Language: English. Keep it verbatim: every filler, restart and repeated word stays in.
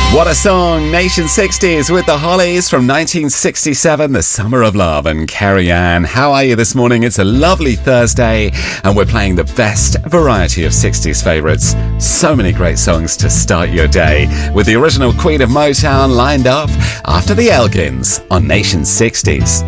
What a song! Nation sixties with the Hollies from nineteen sixty-seven, The Summer of Love, and Carrie Ann. How are you this morning? It's a lovely Thursday and we're playing the best variety of sixties favourites. So many great songs to start your day with the original Queen of Motown lined up after the Elgins on Nation sixties.